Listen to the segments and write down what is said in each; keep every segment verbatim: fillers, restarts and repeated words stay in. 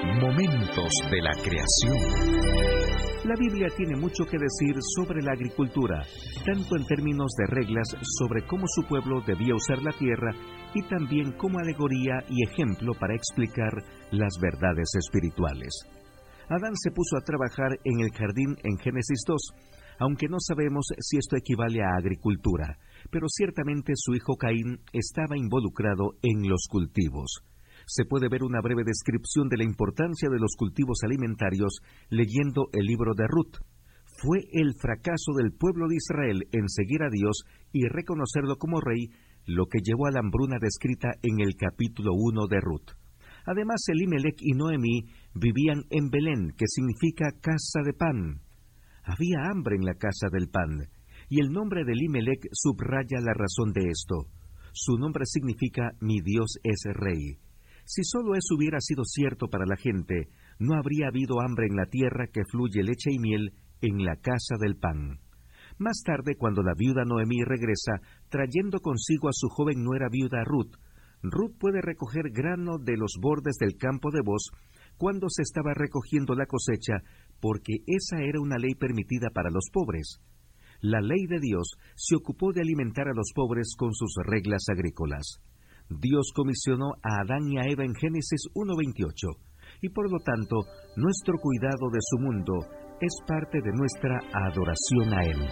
Momentos de la creación. La Biblia tiene mucho que decir sobre la agricultura, tanto en términos de reglas sobre cómo su pueblo debía usar la tierra y también como alegoría y ejemplo para explicar las verdades espirituales. Adán se puso a trabajar en el jardín en Génesis dos, aunque no sabemos si esto equivale a agricultura, pero ciertamente su hijo Caín estaba involucrado en los cultivos. Se puede ver una breve descripción de la importancia de los cultivos alimentarios leyendo el libro de Ruth. Fue el fracaso del pueblo de Israel en seguir a Dios y reconocerlo como rey lo que llevó a la hambruna descrita en el capítulo uno de Ruth. Además, Elimelech y Noemí vivían en Belén, que significa casa de pan. Había hambre en la casa del pan, y el nombre de Elimelech subraya la razón de esto. Su nombre significa mi Dios es rey. Si solo eso hubiera sido cierto para la gente, no habría habido hambre en la tierra que fluye leche y miel en la casa del pan. Más tarde, cuando la viuda Noemí regresa, trayendo consigo a su joven nuera viuda Ruth, Ruth puede recoger grano de los bordes del campo de Booz cuando se estaba recogiendo la cosecha, porque esa era una ley permitida para los pobres. La ley de Dios se ocupó de alimentar a los pobres con sus reglas agrícolas. Dios comisionó a Adán y a Eva en Génesis uno veintiocho, y por lo tanto, nuestro cuidado de su mundo es parte de nuestra adoración a Él.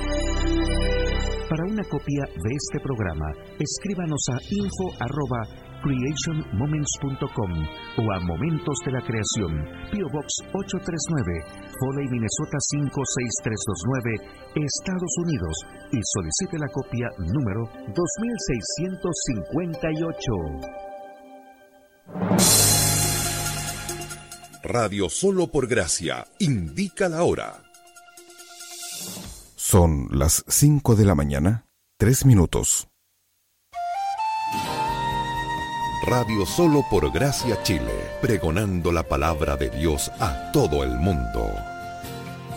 Para una copia de este programa, escríbanos a info arroba creation moments punto com o a Momentos de la Creación, P O Box ocho tres nueve, Foley, Minnesota cinco seis tres dos nueve, Estados Unidos, y solicite la copia número dos mil seiscientos cincuenta y ocho. Radio Solo por Gracia indica la hora. Son las cinco de la mañana, tres minutos. Radio Solo por Gracia Chile, pregonando la palabra de Dios a todo el mundo.